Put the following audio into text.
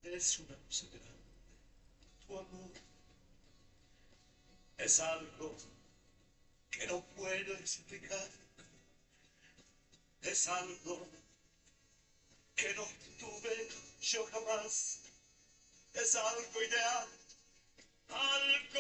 Es una cosa grande. Tu amor es algo que no puedo explicar. Es algo que no tuve yo jamás. Es algo ideal, algo